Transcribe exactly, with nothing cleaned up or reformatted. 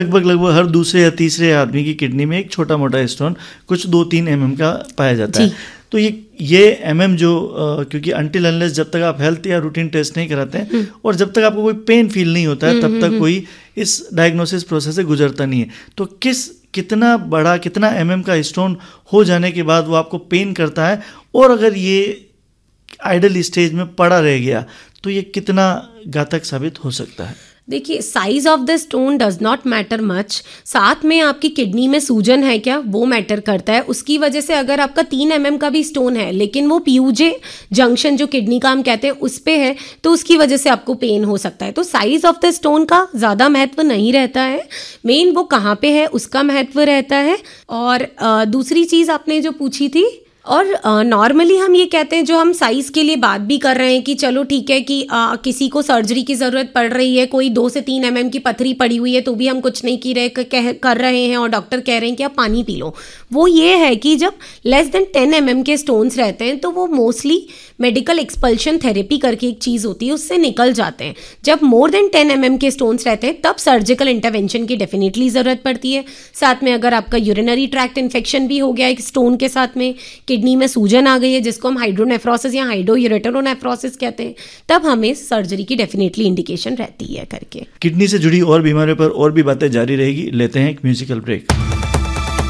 लगभग लगभग हर दूसरे या तीसरे आदमी की किडनी में एक छोटा मोटा स्टोन कुछ दो तीन एम एम का पाया जाता है। तो ये ये एम एम जो आ, क्योंकि अनटिल अनलेस जब तक आप हेल्थ या रूटीन टेस्ट नहीं कराते हैं और जब तक आपको कोई पेन फील नहीं होता है तब तक कोई इस डायग्नोसिस प्रोसेस से गुजरता नहीं है। तो किस कितना बड़ा कितना एम एम का स्टोन हो जाने के बाद वो आपको पेन करता है, और अगर ये आइडल स्टेज में पड़ा रह गया तो ये कितना घातक साबित हो सकता है? देखिए, size of the stone does not matter much, साथ में आपकी किडनी में सूजन है क्या वो मैटर करता है। उसकी वजह से अगर आपका तीन एम एम का भी स्टोन है लेकिन वो पीयूजे जंक्शन जो किडनी का हम कहते हैं उस पे है तो उसकी वजह से आपको पेन हो सकता है। तो साइज ऑफ द स्टोन का ज़्यादा महत्व नहीं रहता है, मेन वो कहाँ पे है उसका महत्व रहता है। और आ, दूसरी चीज़ आपने जो पूछी थी, और नॉर्मली uh, हम ये कहते हैं जो हम साइज़ के लिए बात भी कर रहे हैं कि चलो ठीक है कि uh, किसी को सर्जरी की ज़रूरत पड़ रही है, कोई दो से तीन एम एम की पथरी पड़ी हुई है तो भी हम कुछ नहीं की रहे कह कर रहे हैं और डॉक्टर कह रहे हैं कि आप पानी पी लो। वो ये है कि जब less than ten M M के स्टोन्स रहते हैं तो वो मोस्टली मेडिकल एक्सपल्शन थेरेपी करके एक चीज़ होती है उससे निकल जाते हैं। जब more than ten M M के स्टोन्स रहते हैं तब सर्जिकल इंटरवेंशन की डेफिनेटली ज़रूरत पड़ती है। साथ में अगर आपका यूरिनरी ट्रैक्ट इन्फेक्शन भी हो गया एक स्टोन के साथ में, किडनी में सूजन आ गई है जिसको हम हाइड्रोनेफ्रोसिस या हाइड्रोयूरेटरोनेफ्रोसिस कहते हैं, तब हमें सर्जरी की डेफिनेटली इंडिकेशन रहती है करके। किडनी से जुड़ी और बीमारियों पर और भी बातें जारी रहेगी, लेते हैं एक म्यूजिकल ब्रेक।